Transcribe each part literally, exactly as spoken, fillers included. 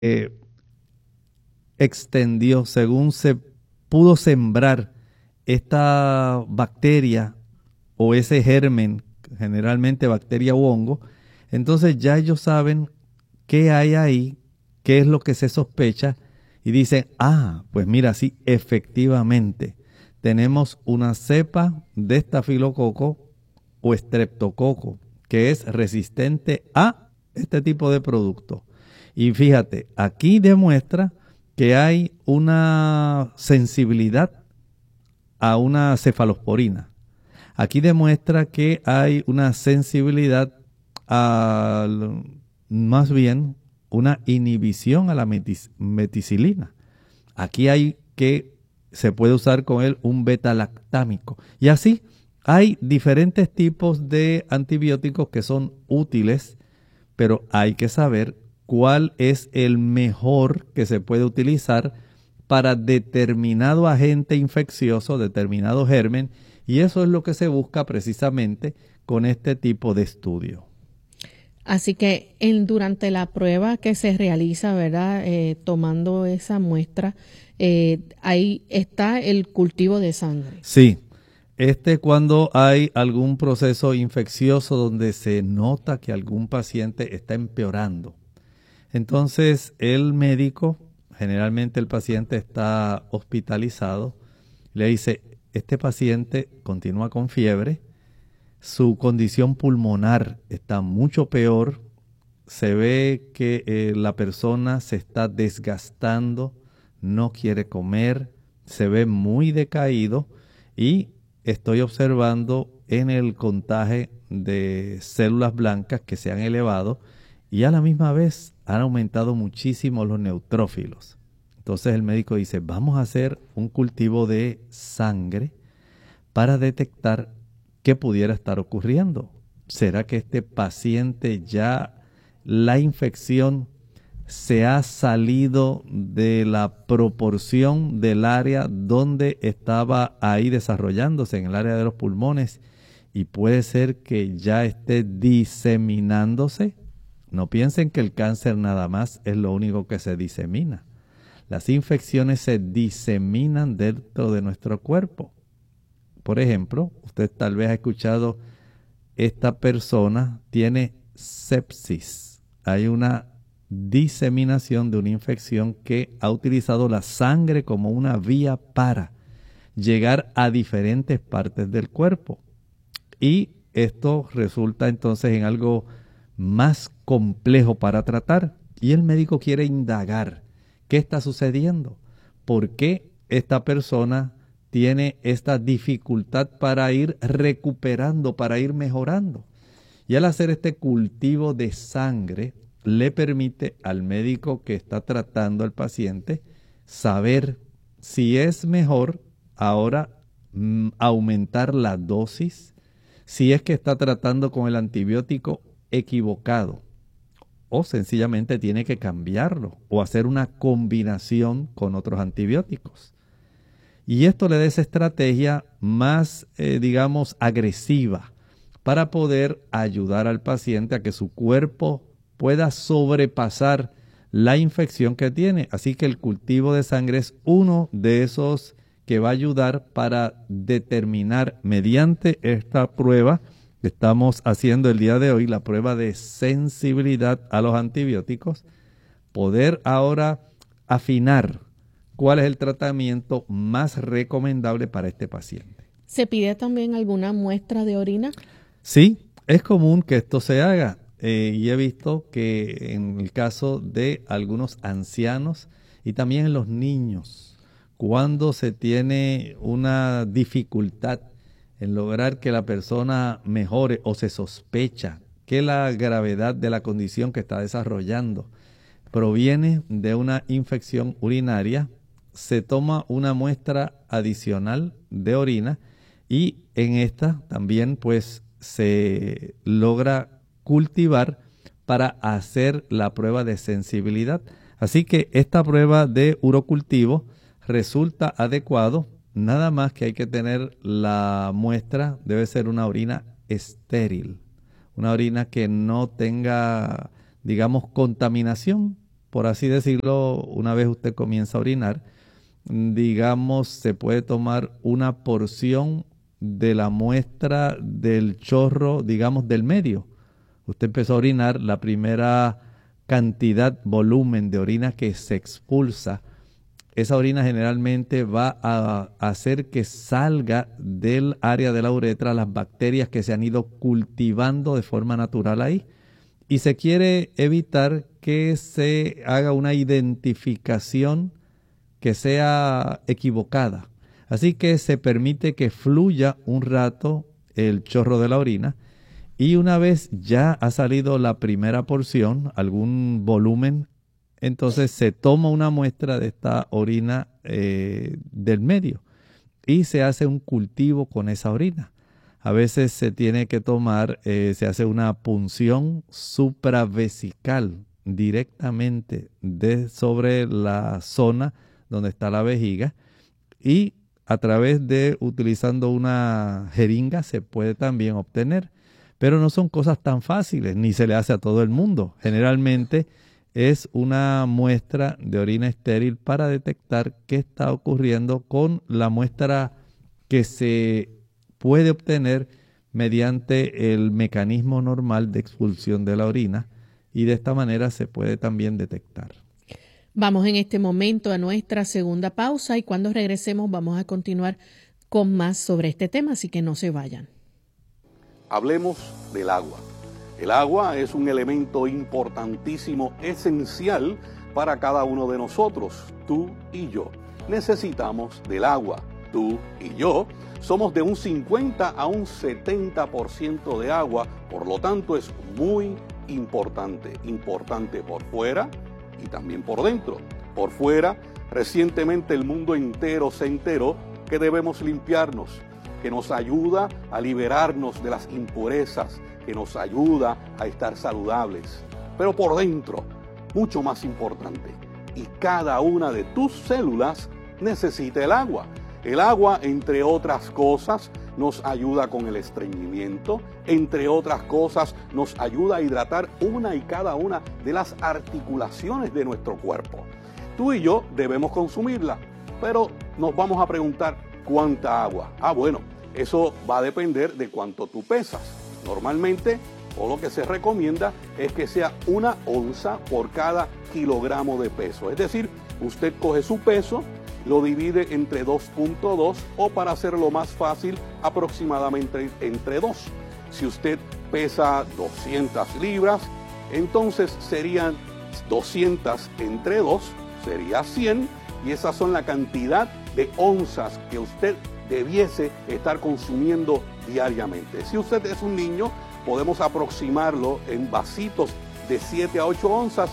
eh, extendió, según se pudo sembrar esta bacteria o ese germen, generalmente bacteria u hongo, entonces ya ellos saben qué hay ahí, qué es lo que se sospecha y dicen, ah, pues mira, sí, efectivamente, tenemos una cepa de estafilococo o estreptococo que es resistente a este tipo de producto. Y fíjate, aquí demuestra que hay una sensibilidad a una cefalosporina. Aquí demuestra que hay una sensibilidad a, más bien, una inhibición a la metis, meticilina. Aquí hay que se puede usar con él un beta-lactámico. Y así hay diferentes tipos de antibióticos que son útiles, pero hay que saber cuál es el mejor que se puede utilizar para determinado agente infeccioso, determinado germen, y eso es lo que se busca precisamente con este tipo de estudio. Así que en, durante la prueba que se realiza, ¿verdad? Eh, tomando esa muestra, eh, ahí está el cultivo de sangre. Sí, este cuando hay algún proceso infeccioso donde se nota que algún paciente está empeorando. Entonces el médico, generalmente el paciente está hospitalizado, le dice, este paciente continúa con fiebre, su condición pulmonar está mucho peor, se ve que eh, la persona se está desgastando, no quiere comer, se ve muy decaído y estoy observando en el contagio de células blancas que se han elevado y a la misma vez han aumentado muchísimo los neutrófilos. Entonces el médico dice, vamos a hacer un cultivo de sangre para detectar qué pudiera estar ocurriendo. ¿Será que este paciente ya la infección se ha salido de la proporción del área donde estaba ahí desarrollándose, en el área de los pulmones, y puede ser que ya esté diseminándose? No piensen que el cáncer nada más es lo único que se disemina. Las infecciones se diseminan dentro de nuestro cuerpo. Por ejemplo, usted tal vez ha escuchado, esta persona tiene sepsis. Hay una diseminación de una infección que ha utilizado la sangre como una vía para llegar a diferentes partes del cuerpo. Y esto resulta entonces en algo más complejo para tratar. Y el médico quiere indagar qué está sucediendo, por qué esta persona tiene esta dificultad para ir recuperando, para ir mejorando. Y al hacer este cultivo de sangre, le permite al médico que está tratando al paciente saber si es mejor ahora mm, aumentar la dosis, si es que está tratando con el antibiótico equivocado, o sencillamente tiene que cambiarlo o hacer una combinación con otros antibióticos. Y esto le da esa estrategia más, eh, digamos, agresiva para poder ayudar al paciente a que su cuerpo pueda sobrepasar la infección que tiene. Así que el cultivo de sangre es uno de esos que va a ayudar para determinar mediante esta prueba que estamos haciendo el día de hoy, la prueba de sensibilidad a los antibióticos, poder ahora afinar cuál es el tratamiento más recomendable para este paciente. ¿Se pide también alguna muestra de orina? Sí, es común que esto se haga eh, y he visto que en el caso de algunos ancianos y también en los niños, cuando se tiene una dificultad en lograr que la persona mejore o se sospecha que la gravedad de la condición que está desarrollando proviene de una infección urinaria, se toma una muestra adicional de orina y en esta también pues se logra cultivar para hacer la prueba de sensibilidad. Así que esta prueba de urocultivo resulta adecuado, nada más que hay que tener la muestra, debe ser una orina estéril, una orina que no tenga, digamos, contaminación, por así decirlo, una vez usted comienza a orinar, digamos, se puede tomar una porción de la muestra del chorro, digamos, del medio. Usted empezó a orinar, la primera cantidad, volumen de orina que se expulsa, esa orina generalmente va a hacer que salga del área de la uretra las bacterias que se han ido cultivando de forma natural ahí. Y se quiere evitar que se haga una identificación que sea equivocada. Así que se permite que fluya un rato el chorro de la orina y una vez ya ha salido la primera porción, algún volumen, entonces se toma una muestra de esta orina eh, del medio y se hace un cultivo con esa orina. A veces se tiene que tomar, eh, se hace una punción supravesical directamente de, sobre la zona donde está la vejiga y a través de utilizando una jeringa se puede también obtener. Pero no son cosas tan fáciles, ni se le hace a todo el mundo. Generalmente es una muestra de orina estéril para detectar qué está ocurriendo con la muestra que se puede obtener mediante el mecanismo normal de expulsión de la orina y de esta manera se puede también detectar. Vamos en este momento a nuestra segunda pausa y cuando regresemos vamos a continuar con más sobre este tema, así que no se vayan. Hablemos del agua. El agua es un elemento importantísimo, esencial para cada uno de nosotros, tú y yo. Necesitamos del agua, tú y yo. Somos de un cincuenta a un setenta por ciento de agua, por lo tanto es muy importante. Importante por fuera y también por dentro. Por fuera, recientemente el mundo entero se enteró que debemos limpiarnos, que nos ayuda a liberarnos de las impurezas, que nos ayuda a estar saludables. Pero por dentro, mucho más importante, y cada una de tus células necesita el agua. El agua, entre otras cosas, nos ayuda con el estreñimiento, entre otras cosas, nos ayuda a hidratar una y cada una de las articulaciones de nuestro cuerpo. Tú y yo debemos consumirla, pero nos vamos a preguntar, ¿cuánta agua? Ah, bueno, eso va a depender de cuánto tú pesas. Normalmente, o lo que se recomienda es que sea una onza por cada kilogramo de peso. Es decir, usted coge su peso, lo divide entre dos punto dos o para hacerlo más fácil, aproximadamente entre dos. Si usted pesa doscientas libras, entonces serían doscientas entre dos, sería cien, y esas son la cantidad de onzas que usted debiese estar consumiendo diariamente. Si usted es un niño, podemos aproximarlo en vasitos de siete a ocho onzas,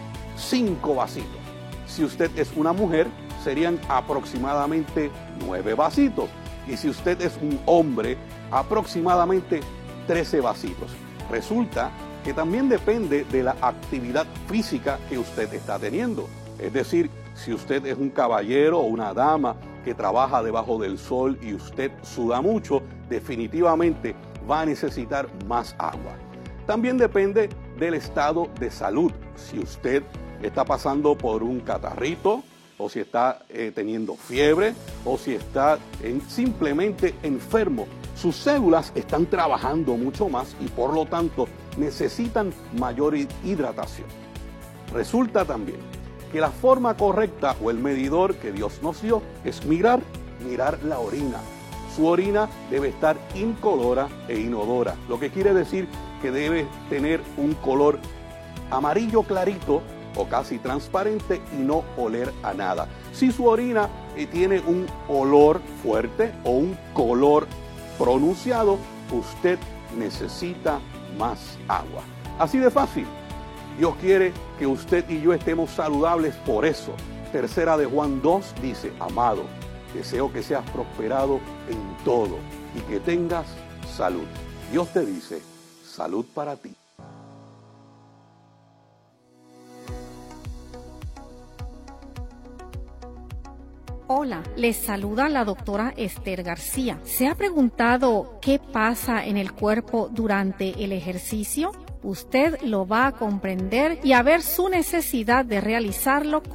cinco vasitos. Si usted es una mujer, serían aproximadamente nueve vasitos. Y si usted es un hombre, aproximadamente trece vasitos. Resulta que también depende de la actividad física que usted está teniendo. Es decir, si usted es un caballero o una dama que trabaja debajo del sol y usted suda mucho, definitivamente va a necesitar más agua. También depende del estado de salud. Si usted está pasando por un catarrito, o si está eh, teniendo fiebre, o si está en, simplemente enfermo, sus células están trabajando mucho más y por lo tanto necesitan mayor hidratación. Resulta también que la forma correcta o el medidor que Dios nos dio es mirar, mirar la orina. Su orina debe estar incolora e inodora, lo que quiere decir que debe tener un color amarillo clarito o casi transparente y no oler a nada. Si su orina eh, tiene un olor fuerte o un color pronunciado, usted necesita más agua. Así de fácil. Dios quiere que usted y yo estemos saludables por eso. Tercera de Juan dos dice, amado, deseo que seas prosperado en todo y que tengas salud. Dios te dice, salud para ti. Hola, les saluda la doctora Esther García. ¿Se ha preguntado qué pasa en el cuerpo durante el ejercicio? usted lo va a comprender y a ver su necesidad de realizarlo